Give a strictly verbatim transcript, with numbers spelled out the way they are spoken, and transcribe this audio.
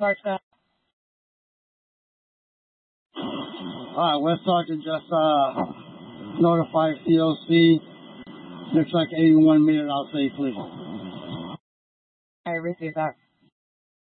Clark Scott. Alright, West Sergeant just uh, notified C O C. Looks like eighty-one made it out safely. I received that.